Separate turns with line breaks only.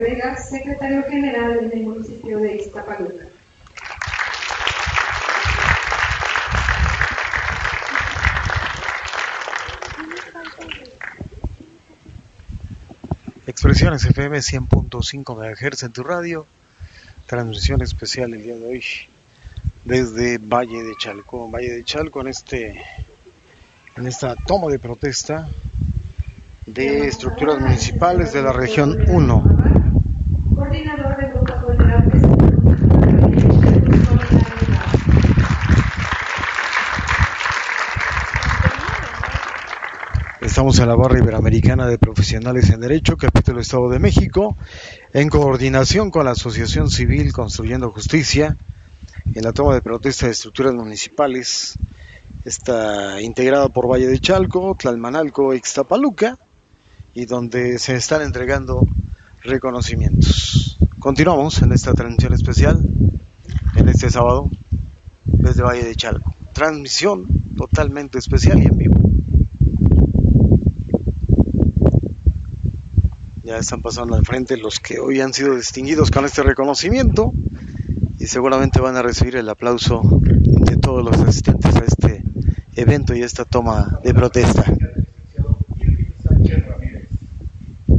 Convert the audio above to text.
Vega, secretario general en el municipio de Iztapaluca.
Expresiones FM 100.5 MHz en tu radio. Transmisión especial el día de hoy desde Valle de Chalco. En esta toma de protesta de estructuras municipales de la región 1.
Coordinador de Grupos Vulnerables.
Estamos en la barra iberoamericana de profesionales en Derecho, capítulo Estado de México, en coordinación con la Asociación Civil Construyendo Justicia, en la toma de protesta de estructuras municipales. Está integrado por Valle de Chalco, Tlalmanalco, Ixtapaluca, y donde se están entregando reconocimientos. Continuamos en esta transmisión especial, en este sábado, desde Valle de Chalco. Transmisión totalmente especial y en vivo. Ya están pasando al frente los que hoy han sido distinguidos con este reconocimiento y seguramente van a recibir el aplauso de todos los asistentes a este evento y esta toma de protesta.